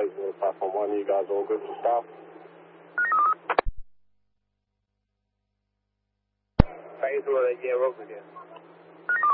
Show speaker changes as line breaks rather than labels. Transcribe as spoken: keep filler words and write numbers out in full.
guys, uh, platform one, you guys all good to stop?
Phase one, yeah, over again.